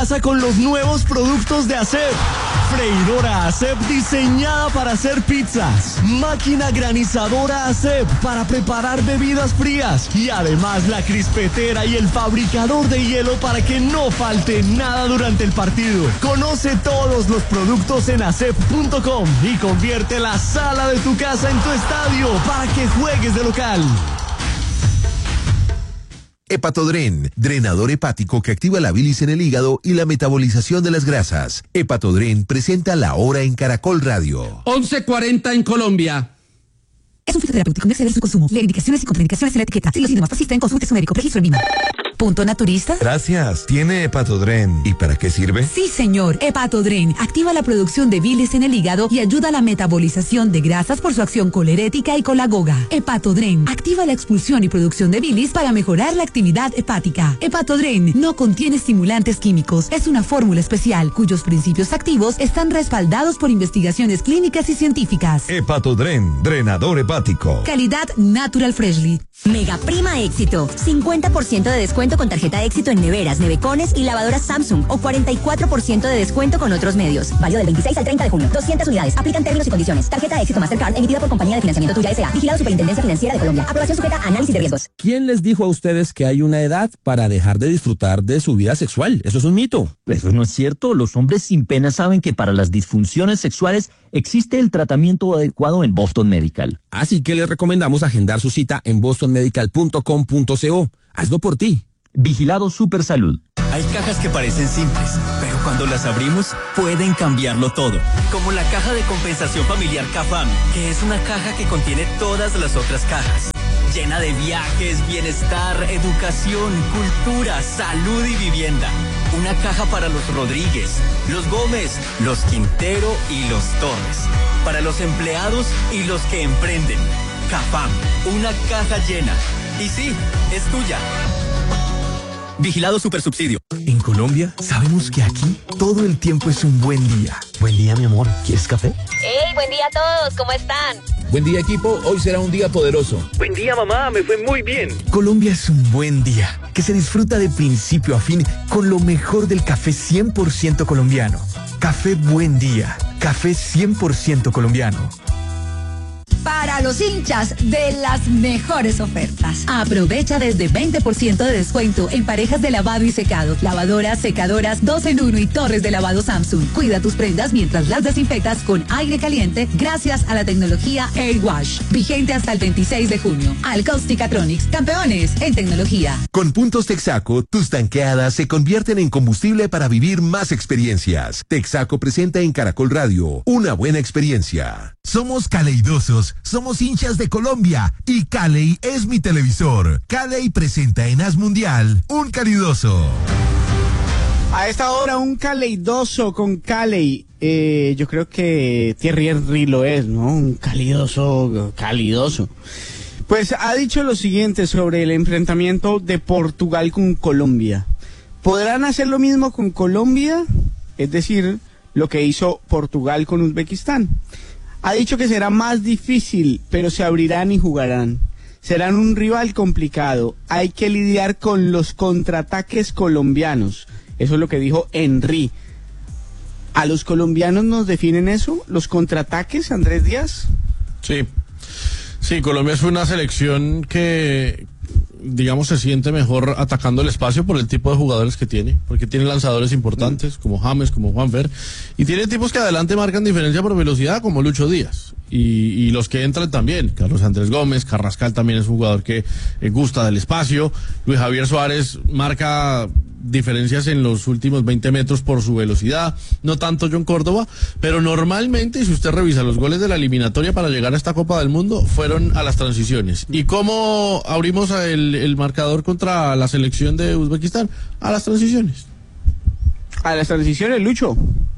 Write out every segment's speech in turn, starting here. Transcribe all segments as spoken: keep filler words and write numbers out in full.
Con los nuevos productos de Acep. Freidora Acep diseñada para hacer pizzas. Máquina granizadora Acep para preparar bebidas frías. Y además la crispetera y el fabricador de hielo para que no falte nada durante el partido. Conoce todos los productos en acep punto com y convierte la sala de tu casa en tu estadio para que juegues de local. Hepatodren, drenador hepático que activa la bilis en el hígado y la metabolización de las grasas. Hepatodren presenta La Hora en Caracol Radio. once cuarenta en Colombia. Es un fitoterapéutico, no exceder su consumo. Lee indicaciones y contraindicaciones en la etiqueta. Si los síntomas persisten, consulte su médico. Registro en Lima. ¿Punto naturista? Gracias. ¿Tiene Hepatodren? ¿Y para qué sirve? Sí, señor. Hepatodren activa la producción de bilis en el hígado y ayuda a la metabolización de grasas por su acción colerética y colagoga. Hepatodren activa la expulsión y producción de bilis para mejorar la actividad hepática. Hepatodren no contiene estimulantes químicos. Es una fórmula especial cuyos principios activos están respaldados por investigaciones clínicas y científicas. Hepatodren, drenador hepático. Calidad Natural Freshly. Mega Prima Éxito. cincuenta por ciento de descuento con tarjeta Éxito en neveras, nevecones y lavadoras Samsung o cuarenta y cuatro por ciento de descuento con otros medios. Válido del veintiséis al treinta de junio. doscientas unidades. Aplican términos y condiciones. Tarjeta Éxito Mastercard emitida por Compañía de Financiamiento Tuya S A. Vigilado Superintendencia Financiera de Colombia. Aprobación sujeta a análisis de riesgos. ¿Quién les dijo a ustedes que hay una edad para dejar de disfrutar de su vida sexual? Eso es un mito. Eso no es cierto. Los hombres sin pena saben que para las disfunciones sexuales existe el tratamiento adecuado en Boston Medical. Así que les recomendamos agendar su cita en boston medical punto com punto co. Hazlo por ti. Vigilado Supersalud. Hay cajas que parecen simples, pero cuando las abrimos pueden cambiarlo todo. Como la caja de compensación familiar CAFAM, que es una caja que contiene todas las otras cajas. Llena de viajes, bienestar, educación, cultura, salud y vivienda. Una caja para los Rodríguez, los Gómez, los Quintero y los Torres. Para los empleados y los que emprenden. CAFAM, una caja llena. Y sí, es tuya. Vigilado Supersubsidio. En Colombia sabemos que aquí todo el tiempo es un buen día. Buen día, mi amor. ¿Quieres café? ¡Hey! Buen día a todos. ¿Cómo están? Buen día, equipo. Hoy será un día poderoso. Buen día, mamá. Me fue muy bien. Colombia es un buen día que se disfruta de principio a fin con lo mejor del café cien por ciento colombiano. Café Buen Día. Café cien por ciento colombiano. Para los hinchas de las mejores ofertas. Aprovecha desde veinte por ciento de descuento en parejas de lavado y secado, lavadoras, secadoras, dos en uno y torres de lavado Samsung. Cuida tus prendas mientras las desinfectas con aire caliente gracias a la tecnología Air Wash. Vigente hasta el veintiséis de junio. Alcausticatronics, campeones en tecnología. Con puntos Texaco, tus tanqueadas se convierten en combustible para vivir más experiencias. Texaco presenta en Caracol Radio una buena experiencia. Somos caleidosos, somos hinchas de Colombia y Caley es mi televisor. Caley presenta en As Mundial un calidoso. A esta hora un caleidoso con Caley. Eh, yo creo que Thierry Henry lo es, ¿no? Un calidoso, calidoso. Pues ha dicho lo siguiente sobre el enfrentamiento de Portugal con Colombia. ¿Podrán hacer lo mismo con Colombia? Es decir, lo que hizo Portugal con Uzbekistán. Ha dicho que será más difícil, pero se abrirán y jugarán. Serán un rival complicado. Hay que lidiar con los contraataques colombianos. Eso es lo que dijo Henry. ¿A los colombianos nos definen eso? ¿Los contraataques, Andrés Díaz? Sí. Sí, Colombia es una selección que, digamos, se siente mejor atacando el espacio por el tipo de jugadores que tiene, porque tiene lanzadores importantes, como James, como Juanfer, y tiene tipos que adelante marcan diferencia por velocidad, como Lucho Díaz, y, y los que entran también, Carlos Andrés Gómez, Carrascal también es un jugador que eh, gusta del espacio, Luis Javier Suárez marca diferencias en los últimos veinte metros por su velocidad, no tanto John Córdoba, pero normalmente, si usted revisa los goles de la eliminatoria para llegar a esta Copa del Mundo, fueron a las transiciones. ¿Y cómo abrimos el, el marcador contra la selección de Uzbekistán? A las transiciones. A las transiciones, Lucho.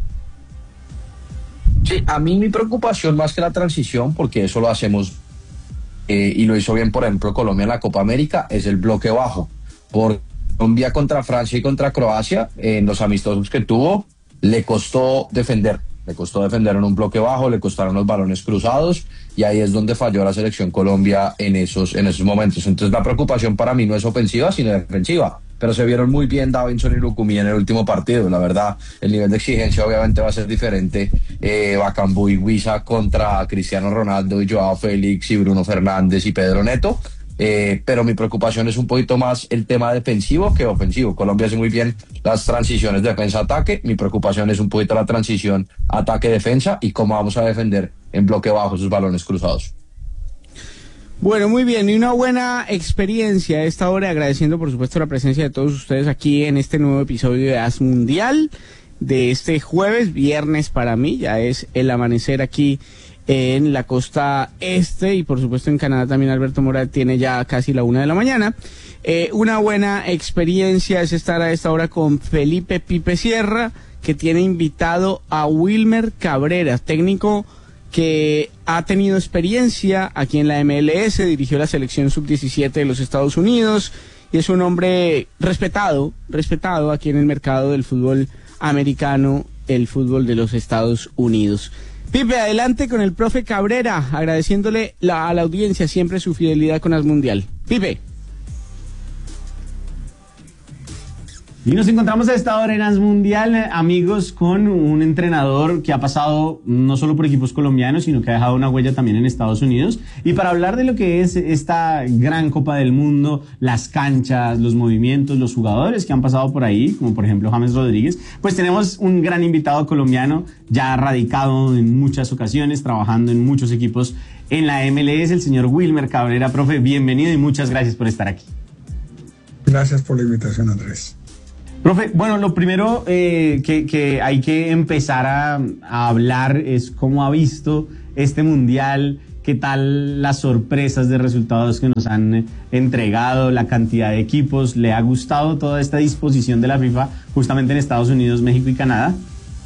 Sí, a mí mi preocupación más que la transición, porque eso lo hacemos eh, y lo hizo bien, por ejemplo, Colombia en la Copa América, es el bloque bajo. Por Colombia contra Francia y contra Croacia, eh, en los amistosos que tuvo, le costó defender. Le costó defender en un bloque bajo, le costaron los balones cruzados y ahí es donde falló la selección Colombia en esos, en esos momentos. Entonces la preocupación para mí no es ofensiva, sino defensiva. pero se vieron muy bien Davinson y Lucumí en el último partido. La verdad, el nivel de exigencia obviamente va a ser diferente. Eh, Bakambu y Wisa contra Cristiano Ronaldo y Joao Félix y Bruno Fernández y Pedro Neto. Eh, pero mi preocupación es un poquito más el tema defensivo que ofensivo. Colombia hace muy bien las transiciones defensa-ataque. Mi preocupación es un poquito la transición ataque-defensa y cómo vamos a defender en bloque bajo esos balones cruzados. Bueno, muy bien, y una buena experiencia a esta hora, agradeciendo por supuesto la presencia de todos ustedes aquí en este nuevo episodio de As Mundial de este jueves, viernes para mí, ya es el amanecer aquí en la costa este y por supuesto en Canadá también. Alberto Mora tiene ya casi la una de la mañana. Eh, una buena experiencia es estar a esta hora con Felipe Pipe Sierra, que tiene invitado a Wilmer Cabrera, técnico que ha tenido experiencia aquí en la M L S, dirigió la selección sub diecisiete de los Estados Unidos y es un hombre respetado, respetado aquí en el mercado del fútbol americano, el fútbol de los Estados Unidos. Pipe, adelante con el profe Cabrera, agradeciéndole la, a la audiencia siempre su fidelidad con As Mundial. Pipe. Y nos encontramos a esta hora en As Mundial, amigos, con un entrenador que ha pasado no solo por equipos colombianos, sino que ha dejado una huella también en Estados Unidos. Y para hablar de lo que es esta gran Copa del Mundo, las canchas, los movimientos, los jugadores que han pasado por ahí, como por ejemplo James Rodríguez, pues tenemos un gran invitado colombiano, ya radicado en muchas ocasiones, trabajando en muchos equipos en la M L S, el señor Wilmer Cabrera. Profe, bienvenido y muchas gracias por estar aquí. Gracias por la invitación, Andrés. Profe, bueno, lo primero eh, que, que hay que empezar a, a hablar es cómo ha visto este mundial, qué tal las sorpresas de resultados que nos han entregado, la cantidad de equipos. ¿Le ha gustado toda esta disposición de la FIFA justamente en Estados Unidos, México y Canadá?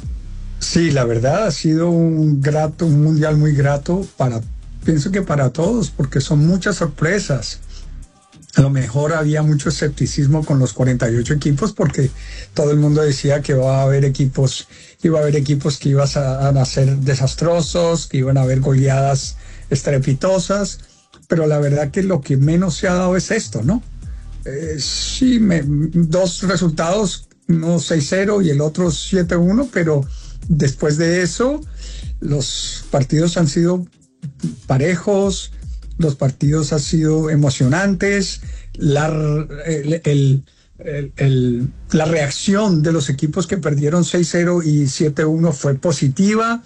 Sí, la verdad ha sido un grato, un mundial muy grato para, pienso que para todos, porque son muchas sorpresas. A lo mejor había mucho escepticismo con los cuarenta y ocho equipos porque todo el mundo decía que va a haber equipos, iba a haber equipos que iban a, a ser desastrosos, que iban a haber goleadas estrepitosas, pero la verdad que lo que menos se ha dado es esto, ¿no? Eh, sí, me, dos resultados, uno seis cero y el otro siete uno, pero después de eso los partidos han sido parejos. Los partidos han sido emocionantes, la, el, el, el, el, la reacción de los equipos que perdieron seis cero y siete uno fue positiva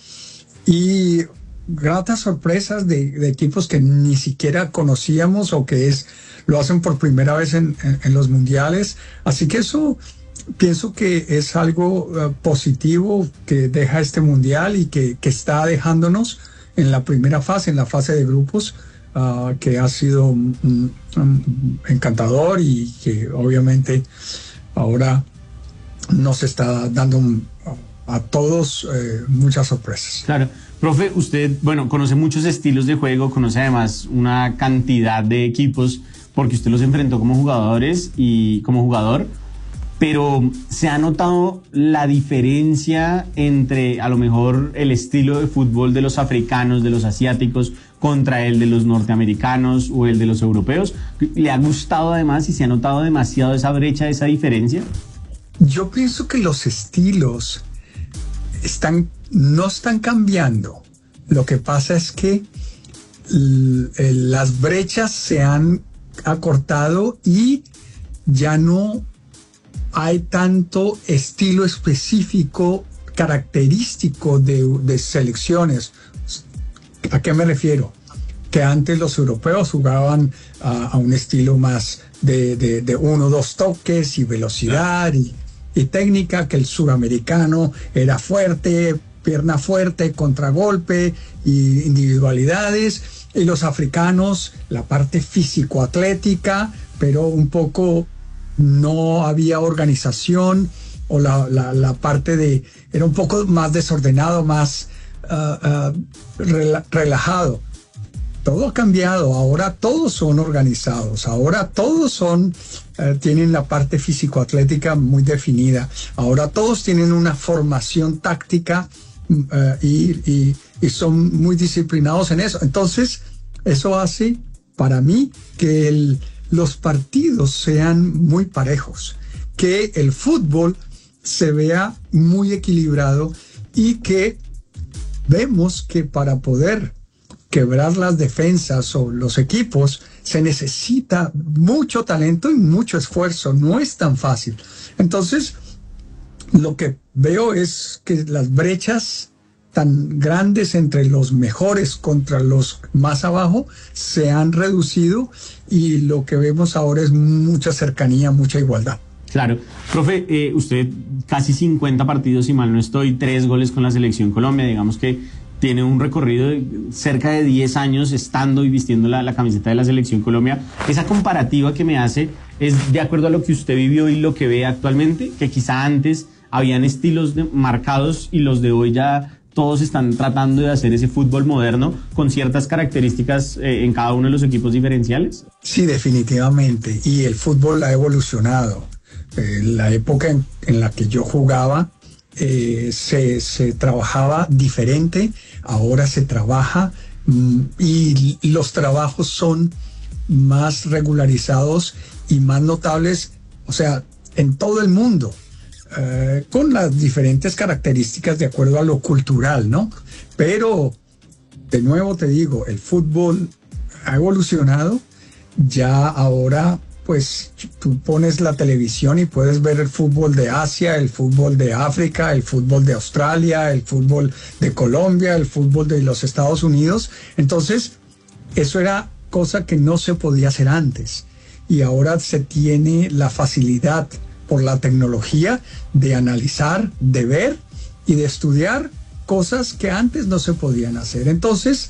y gratas sorpresas de, de equipos que ni siquiera conocíamos o que es, lo hacen por primera vez en, en, en los mundiales. Así que eso pienso que es algo uh, positivo que deja este mundial y que, que está dejándonos en la primera fase, en la fase de grupos, Uh, que ha sido um, um, encantador y que obviamente ahora nos está dando un, a todos eh, muchas sorpresas. Claro. Profe, usted, bueno, conoce muchos estilos de juego, conoce además una cantidad de equipos porque usted los enfrentó como jugadores y como jugador, pero ¿se ha notado la diferencia entre a lo mejor el estilo de fútbol de los africanos, de los asiáticos, contra el de los norteamericanos o el de los europeos? ¿Le ha gustado además y se ha notado demasiado esa brecha, esa diferencia? Yo pienso que los estilos están, no están cambiando. Lo que pasa es que las brechas se han acortado y ya no hay tanto estilo específico característico de, de selecciones. ¿A qué me refiero? Que antes los europeos jugaban uh, a un estilo más de, de, de uno o dos toques y velocidad y, y técnica, que el suramericano era fuerte, pierna fuerte, contragolpe y individualidades, y los africanos la parte físico-atlética, pero un poco no había organización, o la, la, la parte de, era un poco más desordenado, más uh, uh, rela, relajado. Todo ha cambiado, ahora todos son organizados, ahora todos son, uh, tienen la parte físico-atlética muy definida, ahora todos tienen una formación táctica uh, y, y, y son muy disciplinados en eso. Entonces, eso hace, para mí, que el, los partidos sean muy parejos. que el fútbol se vea muy equilibrado y que vemos que para poder quebrar las defensas o los equipos se necesita mucho talento y mucho esfuerzo, no es tan fácil. Entonces, lo que veo es que las brechas tan grandes entre los mejores contra los más abajo se han reducido y lo que vemos ahora es mucha cercanía, mucha igualdad. Claro. Profe, eh, usted casi cincuenta partidos, si mal no estoy, tres goles con la Selección Colombia, digamos que tiene un recorrido de cerca de diez años estando y vistiendo la, la camiseta de la Selección Colombia. Esa comparativa que me hace es de acuerdo a lo que usted vivió y lo que ve actualmente, que quizá antes habían estilos de, marcados y los de hoy ya todos están tratando de hacer ese fútbol moderno con ciertas características eh, en cada uno de los equipos diferenciales. Sí, definitivamente. Y el fútbol ha evolucionado. Eh, la época en, en la que yo jugaba eh, se, se trabajaba diferente, ahora se trabaja mm, y los trabajos son más regularizados y más notables, o sea, en todo el mundo. Uh, con las diferentes características de acuerdo a lo cultural, ¿no? Pero, de nuevo te digo, el fútbol ha evolucionado, ya ahora, pues, tú pones la televisión y puedes ver el fútbol de Asia, el fútbol de África, el fútbol de Australia, el fútbol de Colombia, el fútbol de los Estados Unidos. Entonces, eso era cosa que no se podía hacer antes. Y ahora se tiene la facilidad por la tecnología de analizar, de ver y de estudiar cosas que antes no se podían hacer. Entonces,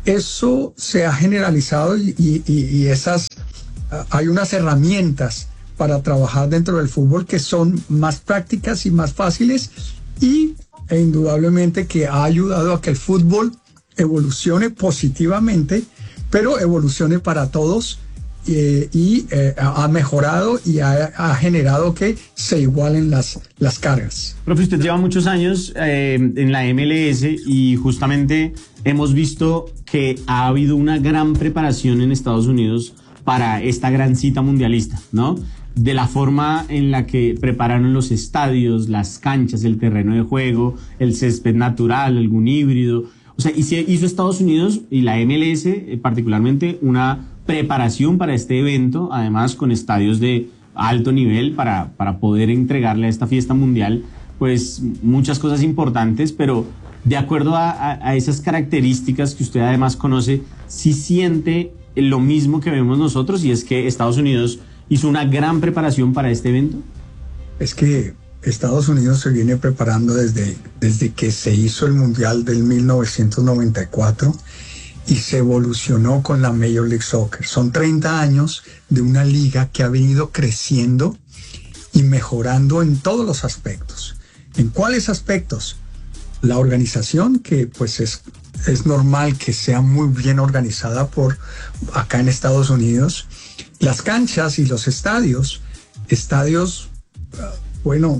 eso se ha generalizado y, y, y esas, uh, hay unas herramientas para trabajar dentro del fútbol que son más prácticas y más fáciles y e indudablemente que ha ayudado a que el fútbol evolucione positivamente, pero evolucione para todos. Eh, y eh, ha mejorado y ha, ha generado que se igualen las, las cargas. Profe, usted lleva muchos años eh, en la M L S y justamente hemos visto que ha habido una gran preparación en Estados Unidos para esta gran cita mundialista, ¿no? De la forma en la que prepararon los estadios, las canchas, el terreno de juego, el césped natural, algún híbrido. O sea, hizo Estados Unidos y la M L S eh, particularmente una preparación para este evento, además con estadios de alto nivel para, para poder entregarle a esta fiesta mundial pues muchas cosas importantes, pero de acuerdo a, a, a esas características que usted además conoce, sí siente lo mismo que vemos nosotros, y es que Estados Unidos hizo una gran preparación para este evento. Es que Estados Unidos se viene preparando desde, desde que se hizo el Mundial del mil novecientos noventa y cuatro y se evolucionó con la Major League Soccer. Son treinta años de una liga que ha venido creciendo y mejorando en todos los aspectos. ¿En cuáles aspectos? La organización, que pues es, es normal que sea muy bien organizada por acá en Estados Unidos. Las canchas y los estadios, estadios, bueno,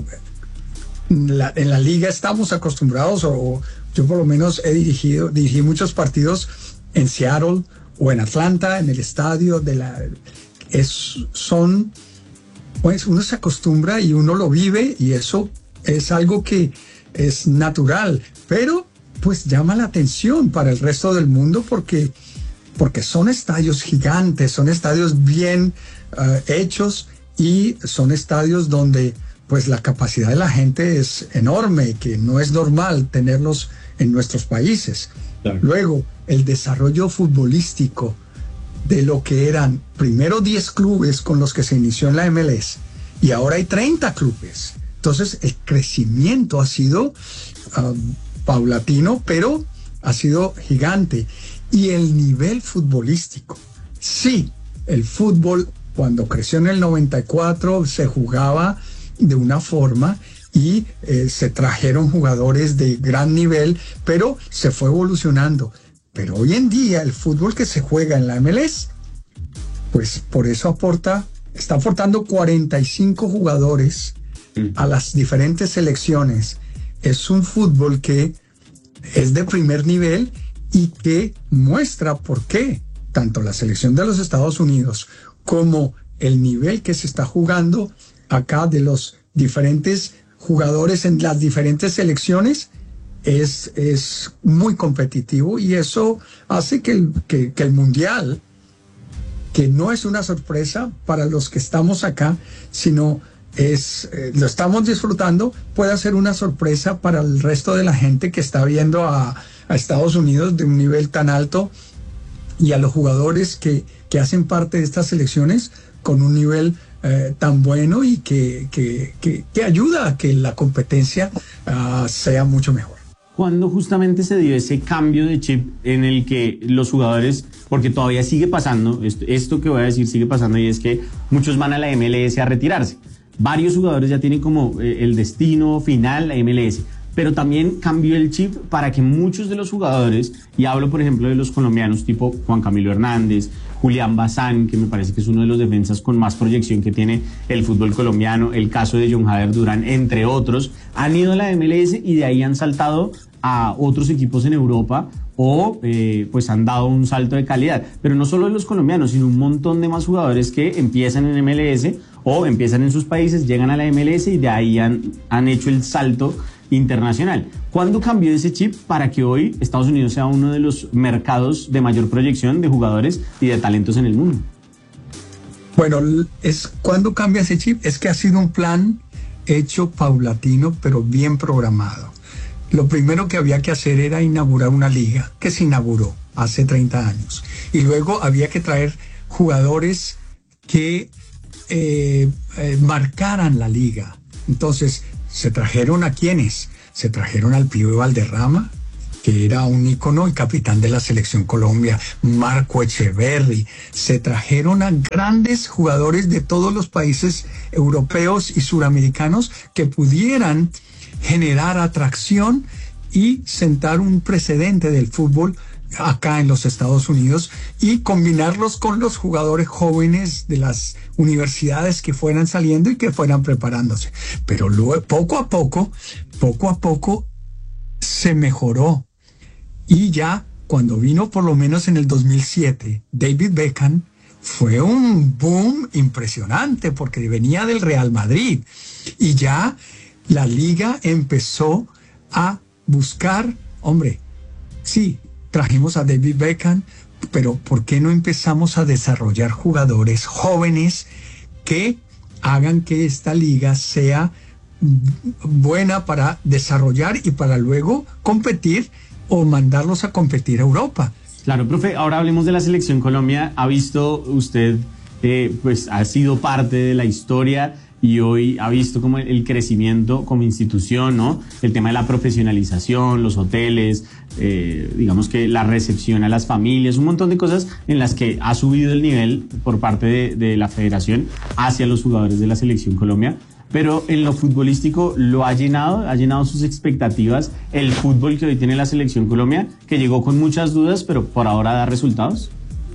en la, en la liga estamos acostumbrados, o yo por lo menos he dirigido, dirigí muchos partidos en Seattle o en Atlanta, en el estadio de la, es, son, pues uno se acostumbra y uno lo vive, y eso es algo que es natural, pero pues llama la atención para el resto del mundo porque, porque son estadios gigantes, son estadios bien uh, hechos, y son estadios donde pues la capacidad de la gente es enorme, que no es normal tenerlos en nuestros países. Claro. Luego, el desarrollo futbolístico de lo que eran primero diez clubes con los que se inició en la M L S, y ahora hay treinta clubes. Entonces, el crecimiento ha sido uh, paulatino, pero ha sido gigante. Y el nivel futbolístico. Sí, el fútbol, cuando creció en el noventa y cuatro, se jugaba de una forma y eh, se trajeron jugadores de gran nivel, pero se fue evolucionando. Pero hoy en día el fútbol que se juega en la M L S, pues por eso aporta, está aportando cuarenta y cinco jugadores a las diferentes selecciones. Es un fútbol que es de primer nivel y que muestra por qué tanto la selección de los Estados Unidos como el nivel que se está jugando acá de los diferentes jugadores en las diferentes selecciones es, es muy competitivo, y eso hace que el, que, que el Mundial, que no es una sorpresa para los que estamos acá, sino es eh, lo estamos disfrutando, puede ser una sorpresa para el resto de la gente que está viendo a, a Estados Unidos de un nivel tan alto, y a los jugadores que, que hacen parte de estas selecciones con un nivel eh, tan bueno, y que, que, que, que ayuda a que la competencia uh, sea mucho mejor. ¿Cuándo justamente se dio ese cambio de chip en el que los jugadores, porque todavía sigue pasando, esto, esto que voy a decir sigue pasando, y es que muchos van a la M L S a retirarse? Varios jugadores ya tienen como eh, el destino final la M L S, pero también cambió el chip para que muchos de los jugadores, y hablo por ejemplo de los colombianos tipo Juan Camilo Hernández, Julián Bazán, que me parece que es uno de los defensas con más proyección que tiene el fútbol colombiano, el caso de John Jader Durán, entre otros, han ido a la M L S y de ahí han saltado a otros equipos en Europa, o eh, pues han dado un salto de calidad. Pero no solo de los colombianos, sino un montón de más jugadores que empiezan en M L S o empiezan en sus países, llegan a la M L S y de ahí han, han hecho el salto internacional. ¿Cuándo cambió ese chip para que hoy Estados Unidos sea uno de los mercados de mayor proyección de jugadores y de talentos en el mundo? Bueno, es cuando cambia ese chip, es que ha sido un plan hecho paulatino, pero bien programado. Lo primero que había que hacer era inaugurar una liga, que se inauguró hace treinta años. Y luego había que traer jugadores que eh, eh, marcaran la liga. Entonces, se trajeron a quienes, se trajeron al Pío Valderrama, que era un ícono y capitán de la Selección Colombia, Marco Echeverri, se trajeron a grandes jugadores de todos los países europeos y suramericanos que pudieran generar atracción y sentar un precedente del fútbol acá en los Estados Unidos, y combinarlos con los jugadores jóvenes de las universidades que fueran saliendo y que fueran preparándose. Pero luego, poco a poco, poco a poco se mejoró, y ya cuando vino por lo menos en el dos mil siete David Beckham, fue un boom impresionante porque venía del Real Madrid, y ya la liga empezó a buscar, hombre, sí, trajimos a David Beckham, pero ¿por qué no empezamos a desarrollar jugadores jóvenes que hagan que esta liga sea buena para desarrollar y para luego competir o mandarlos a competir a Europa? Claro, profe, ahora hablemos de la Selección Colombia. ¿Ha visto usted, eh, pues ha sido parte de la historia y hoy ha visto como el crecimiento como institución, ¿no? El tema de la profesionalización, los hoteles, eh, digamos que la recepción a las familias, un montón de cosas en las que ha subido el nivel por parte de, de la federación hacia los jugadores de la Selección Colombia. Pero en lo futbolístico lo ha llenado, ha llenado sus expectativas el fútbol que hoy tiene la Selección Colombia, que llegó con muchas dudas, pero por ahora da resultados.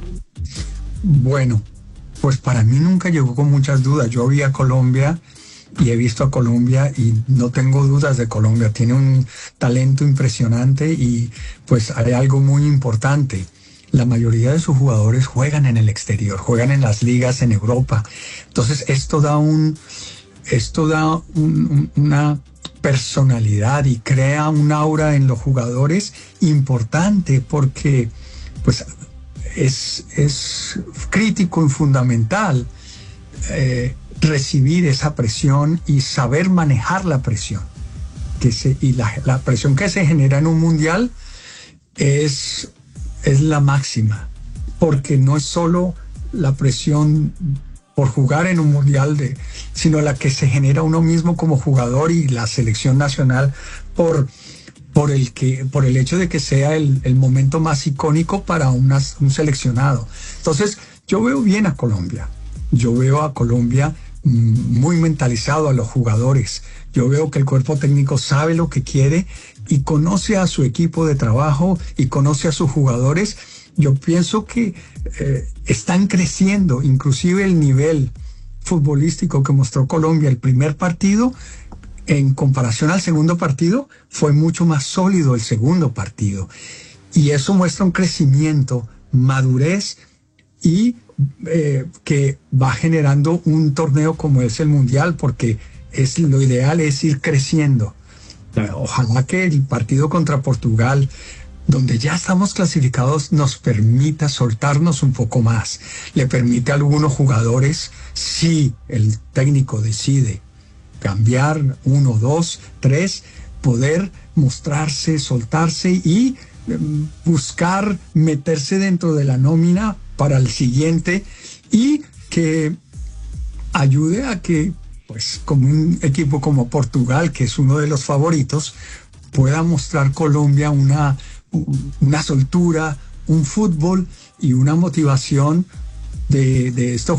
Bueno, pues para mí nunca llegó con muchas dudas. Yo vi a Colombia y he visto a Colombia y no tengo dudas de Colombia. Tiene un talento impresionante y pues hay algo muy importante. La mayoría de sus jugadores juegan en el exterior, juegan en las ligas en Europa. Entonces esto da un, esto da un, un, una personalidad y crea un aura en los jugadores importante, porque pues Es, es crítico y fundamental eh, recibir esa presión y saber manejar la presión. Que se, y la, la presión que se genera en un mundial es, es la máxima, porque no es solo la presión por jugar en un mundial, de, sino la que se genera uno mismo como jugador y la selección nacional por... por el que por el hecho de que sea el, el momento más icónico para una, un seleccionado. Entonces, yo veo bien a Colombia. Yo veo a Colombia mmm, muy mentalizado a los jugadores. Yo veo que el cuerpo técnico sabe lo que quiere y conoce a su equipo de trabajo y conoce a sus jugadores. Yo pienso que eh, están creciendo, inclusive el nivel futbolístico que mostró Colombia el primer partido, en comparación al segundo partido, fue mucho más sólido el segundo partido. Y eso muestra un crecimiento, madurez y eh, que va generando un torneo como es el Mundial, porque es lo ideal es ir creciendo. Ojalá que el partido contra Portugal, donde ya estamos clasificados, nos permita soltarnos un poco más. Le permite a algunos jugadores, si el técnico decide cambiar uno, dos, tres, poder mostrarse, soltarse y eh, buscar meterse dentro de la nómina para el siguiente, y que ayude a que, pues, como un equipo como Portugal, que es uno de los favoritos, pueda mostrar Colombia una una soltura, un fútbol y una motivación de, de estos